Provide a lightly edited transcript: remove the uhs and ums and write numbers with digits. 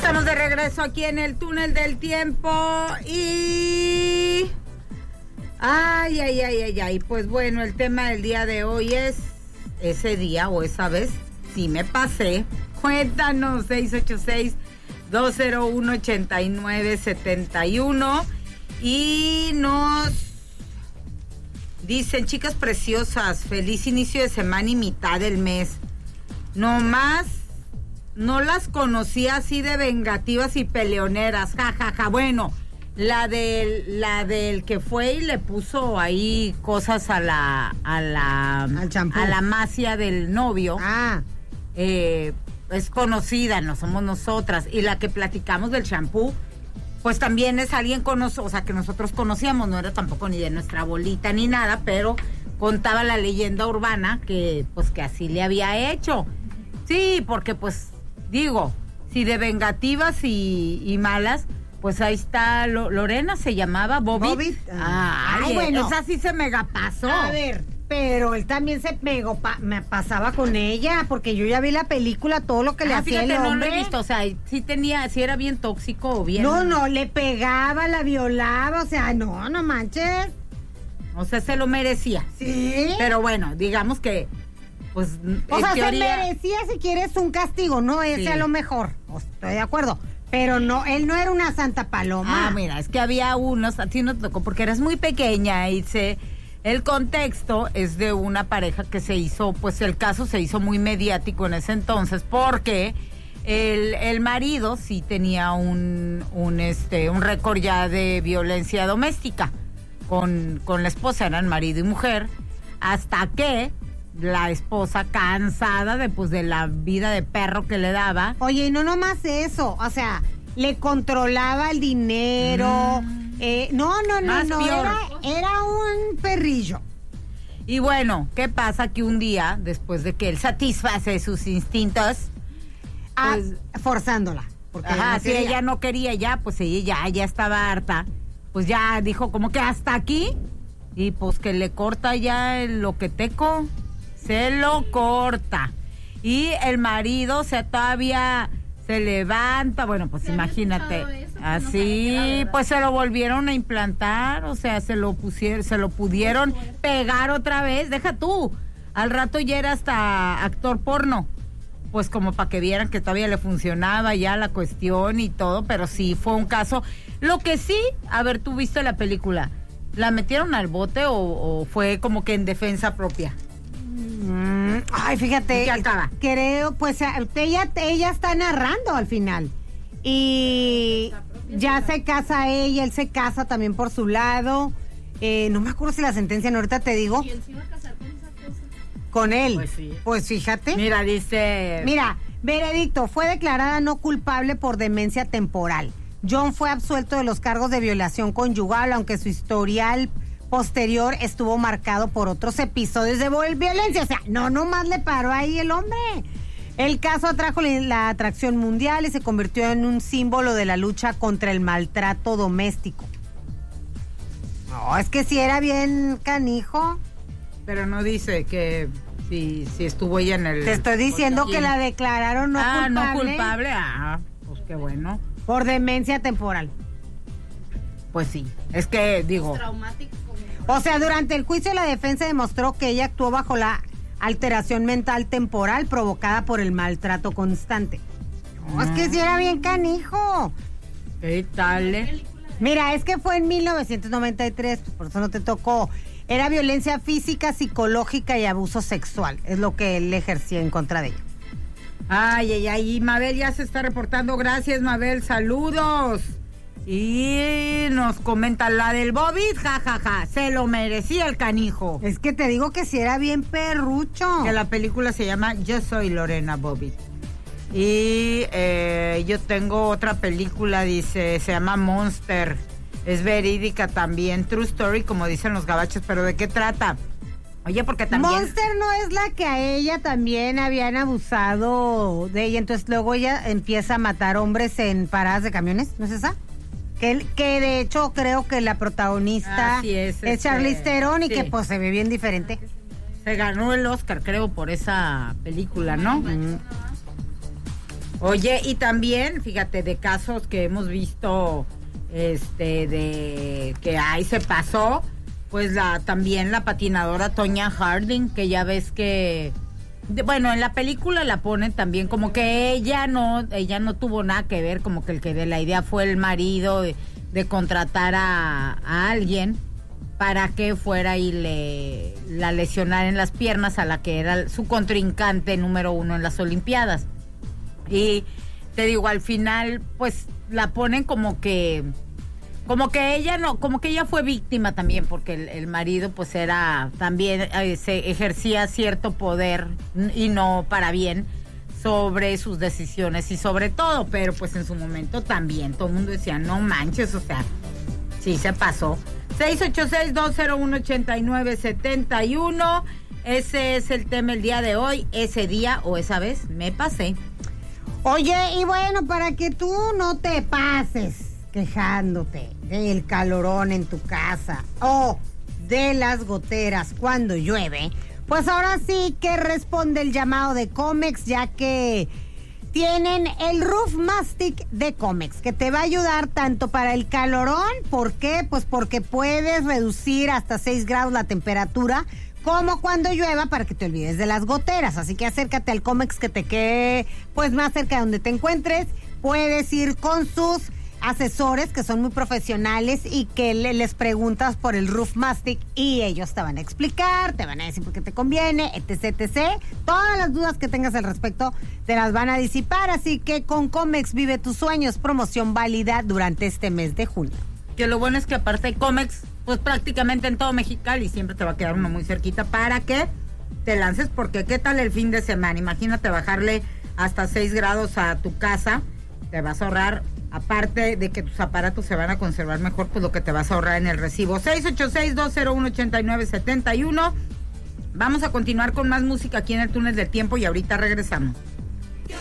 Estamos de regreso aquí en el túnel del tiempo y... Ay. Pues bueno, el tema del día de hoy es ese día o esa vez, sí me pasé. Cuéntanos, 686-201-8971. Y nos dicen, chicas preciosas, feliz inicio de semana y mitad del mes. Nomás no las conocí así de vengativas y peleoneras, jajaja. Bueno, la del que fue y le puso ahí cosas al champú, a la macia del novio. Es conocida, no somos nosotras. Y la que platicamos del champú, pues también es alguien o sea, que nosotros conocíamos, no era tampoco ni de nuestra bolita ni nada, pero contaba la leyenda urbana que pues que así le había hecho. Sí, porque pues digo, si de vengativas y malas, pues ahí está Lorena, se llamaba Bobby. Bueno, esa sí se megapasó. A ver, pero él también me pasaba con ella, porque yo ya vi la película, todo lo que le hacía el hombre. No lo he visto, o sea, sí era bien tóxico o bien... No, le pegaba, la violaba, o sea, no manches. O sea, se lo merecía. Sí. Pero bueno, digamos que, pues, o sea, teoría... se merecía, si quieres, un castigo, no ese a lo mejor, estoy de acuerdo. Pero no, él no era una santa paloma. Mira, es que había unos, a ti no te tocó porque eras muy pequeña y el contexto es de una pareja que se hizo, pues el caso se hizo muy mediático en ese entonces porque el marido sí tenía un récord ya de violencia doméstica con la esposa, eran marido y mujer, hasta que la esposa, cansada de la vida de perro que le daba. Oye, y no nomás eso, o sea, le controlaba el dinero. No, era un perrillo. Y bueno, ¿qué pasa? Que un día, después de que él satisface sus instintos, pues, forzándola. Porque si ella no quería ya, pues ella ya estaba harta, pues ya dijo como que hasta aquí, y pues que le corta ya el loqueteco. Se lo corta. Y el marido, o sea, todavía se levanta. Bueno, pues imagínate. Así, pues se lo volvieron a implantar. O sea, se lo pudieron pegar otra vez. Deja tú. Al rato ya era hasta actor porno. Pues como para que vieran que todavía le funcionaba ya la cuestión y todo. Pero sí, fue un caso. Lo que sí, a ver, ¿tú viste la película? ¿La metieron al bote o fue como que en defensa propia? Ay, fíjate, creo, pues ella está narrando al final y ya se casa ella, él se casa también por su lado, no me acuerdo si la sentencia, no, ahorita te digo. ¿Y él se iba a casar con esa cosa? Con él, pues sí. Pues fíjate. Mira, dice... Mira, veredicto, fue declarada no culpable por demencia temporal. John fue absuelto de los cargos de violación conyugal, aunque su historial posterior estuvo marcado por otros episodios de violencia. O sea, no nomás le paró ahí el hombre. El caso atrajo la atracción mundial y se convirtió en un símbolo de la lucha contra el maltrato doméstico. No, es que sí era bien canijo. Pero no dice que si estuvo ella en el... Te estoy diciendo que la declararon no culpable. No culpable, pues qué bueno. Por demencia temporal. Pues sí, es que digo... Traumático. O sea, durante el juicio la defensa demostró que ella actuó bajo la alteración mental temporal provocada por el maltrato constante. No, es que sí era bien canijo. ¿Qué tal? Mira, es que fue en 1993, pues por eso no te tocó. Era violencia física, psicológica y abuso sexual. Es lo que él ejercía en contra de ella. Y Mabel ya se está reportando. Gracias, Mabel, saludos. Y nos comenta la del Bobby, jajaja, se lo merecía el canijo. Es que te digo que si era bien perrucho. Que la película se llama Yo soy Lorena Bobbitt. Y yo tengo otra película, dice, se llama Monster. Es verídica también, true story, como dicen los gabachos, pero ¿de qué trata? Oye, porque también... Monster no es la que a ella también habían abusado de ella, entonces luego ella empieza a matar hombres en paradas de camiones, ¿no es esa? Que de hecho creo que la protagonista es Charlize Theron y que pues se ve bien diferente. Se ganó el Oscar, creo, por esa película, ¿no? Oye, y también, fíjate, de casos que hemos visto, de que ahí se pasó, pues también la patinadora Tonya Harding, que ya ves que, bueno, en la película la ponen también como que ella no tuvo nada que ver, como que el que de la idea fue el marido de contratar a alguien para que fuera y la lesionara en las piernas a la que era su contrincante número 1 en las Olimpiadas. Y te digo, al final, pues la ponen como que ella no, como que ella fue víctima también, porque el marido pues era también, se ejercía cierto poder y no para bien sobre sus decisiones y sobre todo, pero pues en su momento también todo el mundo decía, no manches, o sea, sí se pasó. 686-201-8971, ese es el tema el día de hoy, ese día o esa vez me pasé. Oye, y bueno, para que tú no te pases quejándote del calorón en tu casa o de las goteras cuando llueve, pues ahora sí que responde el llamado de Comex, ya que tienen el Roof Mastic de Comex, que te va a ayudar tanto para el calorón. ¿Por qué? Pues porque puedes reducir hasta 6 grados la temperatura, como cuando llueva, para que te olvides de las goteras. Así que acércate al Comex que te quede pues más cerca de donde te encuentres. Puedes ir con sus asesores que son muy profesionales y que les preguntas por el Roof Mastic y ellos te van a explicar, te van a decir por qué te conviene, etc, etc. Todas las dudas que tengas al respecto te las van a disipar. Así que con Comex vive tus sueños, promoción válida durante este mes de junio. Que lo bueno es que aparte de Comex, pues prácticamente en todo Mexicali siempre te va a quedar uno muy cerquita para que te lances, porque qué tal el fin de semana, imagínate bajarle hasta 6 grados a tu casa, te vas a ahorrar, aparte de que tus aparatos se van a conservar mejor, pues lo que te vas a ahorrar en el recibo. 686-201-8971. Vamos a continuar con más música aquí en el Túnel del Tiempo y ahorita regresamos.